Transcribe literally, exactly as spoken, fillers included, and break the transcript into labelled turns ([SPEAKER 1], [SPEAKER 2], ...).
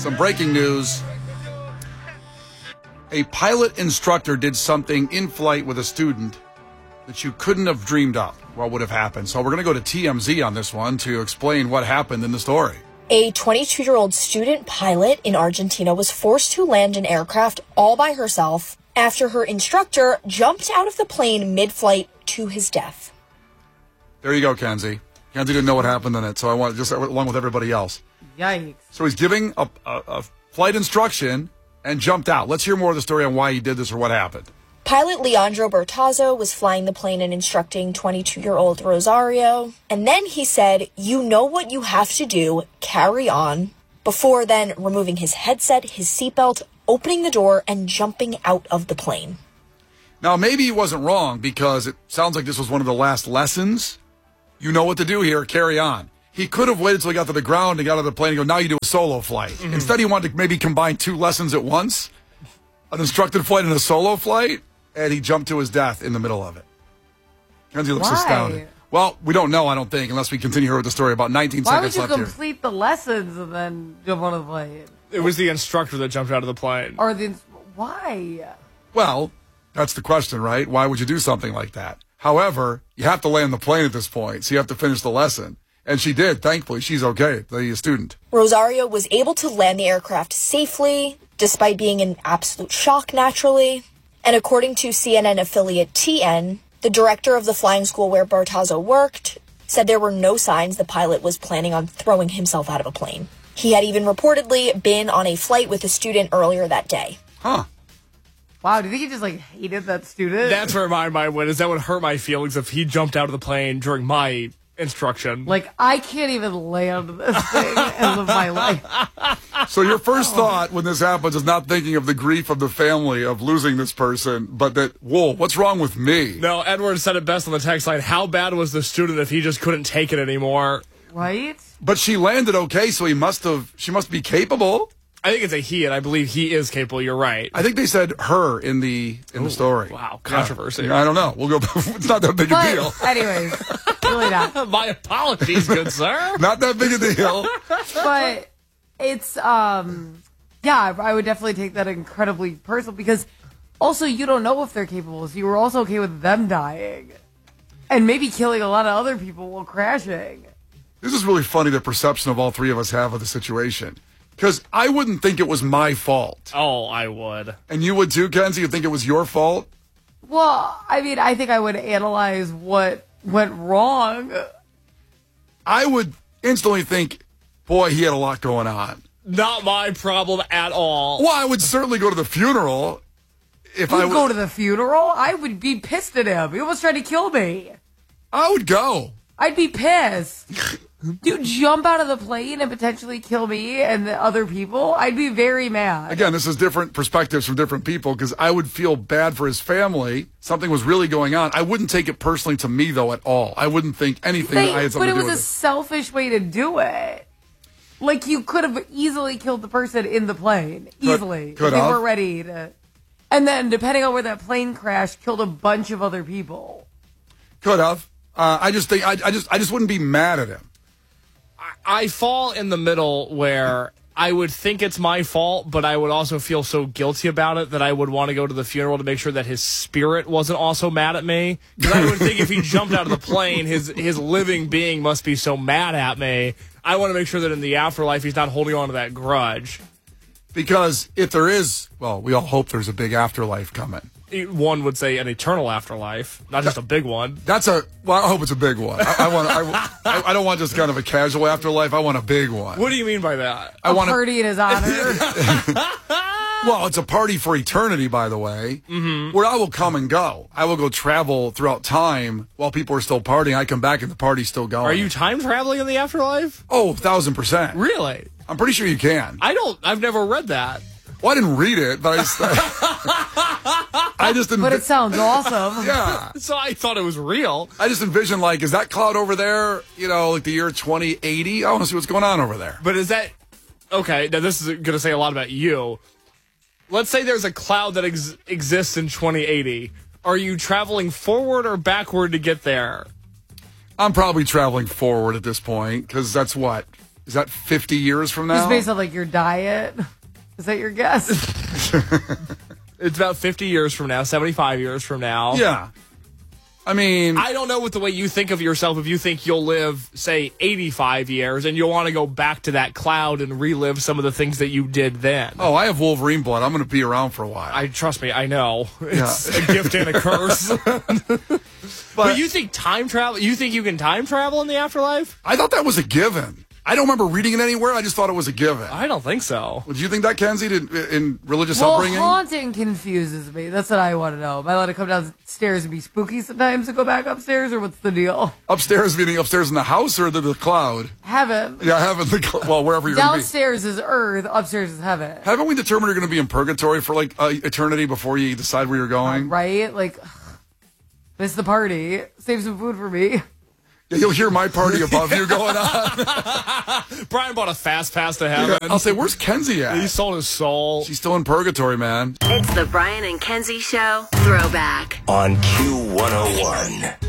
[SPEAKER 1] Some breaking news. A pilot instructor did something in flight with a student that you couldn't have dreamed up what would have happened. So we're going to go to T M Z on this one to explain what happened in the story.
[SPEAKER 2] A twenty-two-year-old student pilot in Argentina was forced to land an aircraft all by herself after her instructor jumped out of the plane mid-flight to his death.
[SPEAKER 1] There you go, Kenzie. Kenzie didn't know what happened in it, so I want just along with everybody else.
[SPEAKER 3] Yikes.
[SPEAKER 1] So he's giving a, a, a flight instruction and jumped out. Let's hear more of the story on why he did this or what happened.
[SPEAKER 2] Pilot Leandro Bertazzo was flying the plane and instructing twenty-two-year-old Rosario. And then he said, "You know what you have to do, carry on," before then removing his headset, his seatbelt, opening the door, and jumping out of the plane.
[SPEAKER 1] Now, maybe he wasn't wrong because it sounds like this was one of the last lessons. You know what to do here, carry on. He could have waited until he got to the ground and got out of the plane and go, now you do a solo flight. Mm-hmm. Instead, he wanted to maybe combine two lessons at once, an instructed flight and a solo flight. And he jumped to his death in the middle of it. Kenzie looks
[SPEAKER 3] Why?
[SPEAKER 1] astounded. Well, we don't know, I don't think, unless we continue here with the story. About nineteen
[SPEAKER 3] Why
[SPEAKER 1] seconds
[SPEAKER 3] would you
[SPEAKER 1] left here.
[SPEAKER 3] complete the lessons and then jump on the plane?
[SPEAKER 4] It was the instructor that jumped out of the plane.
[SPEAKER 3] Or the why?
[SPEAKER 1] Well, that's the question, right? Why would you do something like that? However, you have to land the plane at this point, so you have to finish the lesson. And she did, thankfully. She's okay, the student.
[SPEAKER 2] Rosario was able to land the aircraft safely, despite being in absolute shock, naturally. And according to C N N affiliate T N, the director of the flying school where Bertazzo worked said there were no signs the pilot was planning on throwing himself out of a plane. He had even reportedly been on a flight with a student earlier that day.
[SPEAKER 1] Huh.
[SPEAKER 3] Wow, do you think he just, like, hated that student?
[SPEAKER 4] That's where my mind went, is that would hurt my feelings if he jumped out of the plane during my instruction.
[SPEAKER 3] Like, I can't even land this thing and live my life.
[SPEAKER 1] So your first thought when this happens is not thinking of the grief of the family of losing this person, but that, whoa, what's wrong with me?
[SPEAKER 4] No, Edward said it best on the text line. How bad was the student if he just couldn't take it anymore?
[SPEAKER 3] Right?
[SPEAKER 1] But she landed okay, so he must have, she must be capable.
[SPEAKER 4] I think it's a he, and I believe he is capable. You're right.
[SPEAKER 1] I think they said her in the in
[SPEAKER 4] Ooh,
[SPEAKER 1] the story.
[SPEAKER 4] Wow, controversy.
[SPEAKER 1] Yeah, I don't know. We'll go. It's not that big
[SPEAKER 3] But,
[SPEAKER 1] a deal.
[SPEAKER 3] anyways, really not.
[SPEAKER 4] My apologies, good sir.
[SPEAKER 1] Not that big a deal.
[SPEAKER 3] But it's, um, yeah, I would definitely take that incredibly personal because also you don't know if they're capable. So you were also okay with them dying and maybe killing a lot of other people while crashing.
[SPEAKER 1] This is really funny, the perception of all three of us have of the situation. Because I wouldn't think it was my fault.
[SPEAKER 4] Oh, I would.
[SPEAKER 1] And you would too, Kenzie? You think it was your fault?
[SPEAKER 3] Well, I mean, I think I would analyze what went wrong.
[SPEAKER 1] I would instantly think, boy, he had a lot going on.
[SPEAKER 4] Not my problem at all.
[SPEAKER 1] Well, I would certainly go to the funeral. If
[SPEAKER 3] You'd
[SPEAKER 1] I would
[SPEAKER 3] go to the funeral? I would be pissed at him. He almost tried to kill me.
[SPEAKER 1] I would go.
[SPEAKER 3] I'd be pissed. You jump out of the plane and potentially kill me and the other people? I'd be very mad.
[SPEAKER 1] Again, this is different perspectives from different people because I would feel bad for his family. Something was really going on. I wouldn't take it personally to me, though, at all. I wouldn't think anything
[SPEAKER 3] They,
[SPEAKER 1] that I had something
[SPEAKER 3] but it
[SPEAKER 1] to do
[SPEAKER 3] was
[SPEAKER 1] with
[SPEAKER 3] a
[SPEAKER 1] it.
[SPEAKER 3] selfish way to do it. Like, you could have easily killed the person in the plane.
[SPEAKER 1] Could-
[SPEAKER 3] Easily.
[SPEAKER 1] could
[SPEAKER 3] if they
[SPEAKER 1] have.
[SPEAKER 3] were ready to. And then, depending on where that plane crashed, killed a bunch of other people.
[SPEAKER 1] Could have. Uh, I just think I, I just I just wouldn't be mad at him.
[SPEAKER 4] I fall in the middle where I would think it's my fault, but I would also feel so guilty about it that I would want to go to the funeral to make sure that his spirit wasn't also mad at me. Because I would think if he jumped out of the plane, his his living being must be so mad at me. I want to make sure that in the afterlife he's not holding on to that grudge.
[SPEAKER 1] Because if there is, well, we all hope there's a big afterlife coming.
[SPEAKER 4] One would say an eternal afterlife, not just a big one.
[SPEAKER 1] That's a, well, I hope it's a big one. I, I want, I, I don't want just kind of a casual afterlife. I want a big one.
[SPEAKER 4] What do you mean by that?
[SPEAKER 1] I
[SPEAKER 3] A
[SPEAKER 1] want
[SPEAKER 3] party in his honor.
[SPEAKER 1] Well, it's a party for eternity, by the way, mm-hmm. where I will come and go. I will go travel throughout time while people are still partying. I come back and the party's still going.
[SPEAKER 4] Are you time traveling in the afterlife?
[SPEAKER 1] Oh, a thousand percent.
[SPEAKER 4] Really?
[SPEAKER 1] I'm pretty sure you can.
[SPEAKER 4] I don't, I've never read that.
[SPEAKER 1] Well, I didn't read it, but I just, I just envi-
[SPEAKER 3] But it sounds awesome.
[SPEAKER 1] yeah.
[SPEAKER 4] So I thought it was real.
[SPEAKER 1] I just envision, like, is that cloud over there, you know, like the year twenty eighty? I want to see what's going on over there.
[SPEAKER 4] But is that, okay, now this is going to say a lot about you. Let's say there's a cloud that ex- exists in twenty eighty. Are you traveling forward or backward to get there?
[SPEAKER 1] I'm probably traveling forward at this point, because that's what, Is that fifty years from now?
[SPEAKER 3] Just based on like your diet. Is that your guess?
[SPEAKER 4] It's about fifty years from now, seventy-five years from now.
[SPEAKER 1] Yeah. I mean,
[SPEAKER 4] I don't know what the way you think of yourself if you think you'll live, say, eighty-five years and you'll want to go back to that cloud and relive some of the things that you did then.
[SPEAKER 1] oh, I have Wolverine blood. I'm going to be around for a while.
[SPEAKER 4] I trust me, I know. It's
[SPEAKER 1] Yeah.
[SPEAKER 4] a gift and a curse. but,
[SPEAKER 1] But
[SPEAKER 4] you think time travel, you think you can time travel in the afterlife?
[SPEAKER 1] I thought that was a given. I don't remember reading it anywhere. I just thought it was a given.
[SPEAKER 4] I don't think so.
[SPEAKER 1] Would you think that, Kenzie, did, in religious
[SPEAKER 3] Well,
[SPEAKER 1] upbringing?
[SPEAKER 3] haunting confuses me. That's what I want to know. Am I allowed to come downstairs and be spooky sometimes and go back upstairs, or what's the deal?
[SPEAKER 1] Upstairs, meaning upstairs in the house or the, the cloud?
[SPEAKER 3] Heaven.
[SPEAKER 1] Yeah, heaven. The, cl- well, wherever you're going to be.
[SPEAKER 3] Downstairs is earth, upstairs is heaven.
[SPEAKER 1] Haven't we determined you're going to be in purgatory for like uh, eternity before you decide where you're going?
[SPEAKER 3] Right? Like, miss the party. Save some food for me.
[SPEAKER 1] Yeah, you'll hear my party above you going on.
[SPEAKER 4] Brian bought a fast pass to heaven.
[SPEAKER 1] I'll say, where's Kenzie
[SPEAKER 4] He
[SPEAKER 1] at?
[SPEAKER 4] sold his soul.
[SPEAKER 1] She's still in purgatory, man.
[SPEAKER 5] It's the Brian and Kenzie Show Throwback
[SPEAKER 6] on Q one oh one.